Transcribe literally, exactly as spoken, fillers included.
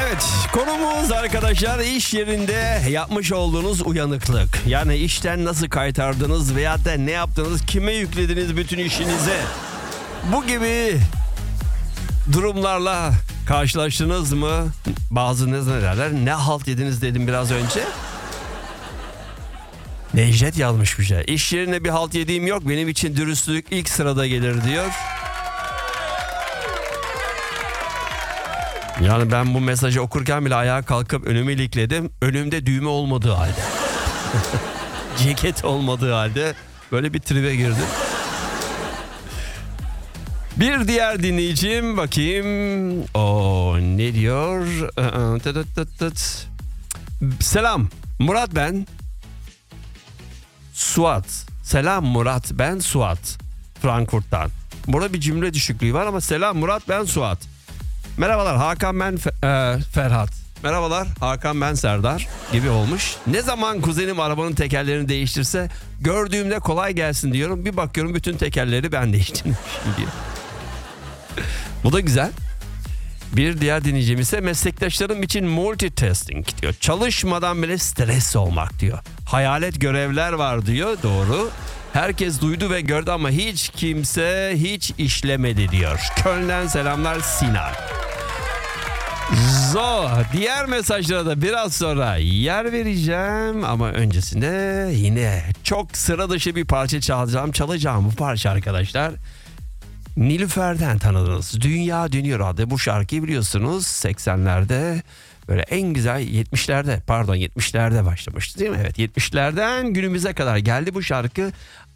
Evet, konumuz arkadaşlar iş yerinde yapmış olduğunuz uyanıklık. Yani işten nasıl kaytardınız veya da ne yaptınız, kime yüklediniz bütün işinizi? Bu gibi durumlarla karşılaştınız mı? Bazı ne derler, ne halt yediniz dedim biraz önce. Necdet yazmış bir şey. İş yerine bir halt yediğim yok, benim için dürüstlük ilk sırada gelir diyor. Yani ben bu mesajı okurken bile ayağa kalkıp önümü ilikledim. Önümde düğme olmadığı halde. Ceket olmadığı halde böyle bir tribe girdim. Bir diğer dinleyicim bakayım. O ne diyor? Selam Murat ben. Suat. Selam Murat ben Suat. Frankfurt'tan. Burada bir cümle düşüklüğü var ama selam Murat ben Suat. Merhabalar Hakan ben Fe- e, Ferhat. Merhabalar Hakan ben Serdar gibi olmuş. Ne zaman kuzenim arabanın tekerlerini değiştirse gördüğümde kolay gelsin diyorum. Bir bakıyorum bütün tekerleri ben değiştirmişim diyor. Bu da güzel. Bir diğer dinleyicim ise meslektaşlarım için multitasking diyor. Çalışmadan bile stres olmak diyor. Hayalet görevler var diyor. Doğru. Herkes duydu ve gördü ama hiç kimse hiç işlemedi diyor. Köln'den selamlar Sinan. Zo, diğer mesajlara da biraz sonra yer vereceğim ama öncesinde yine çok sıra dışı bir parça çalacağım. Çalacağım bu parça arkadaşlar. Nilüfer'den tanıdınız. Dünya Dönüyor adlı bu şarkıyı biliyorsunuz seksenlerde böyle en güzel yetmişlerde pardon yetmişlerde başlamıştı değil mi? Evet yetmişlerden günümüze kadar geldi bu şarkı